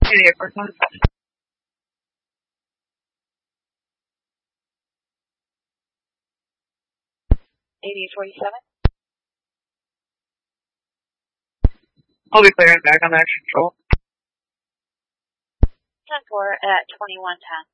8847. 8847. I'll be clearing back on that control. 10-4 at 2110.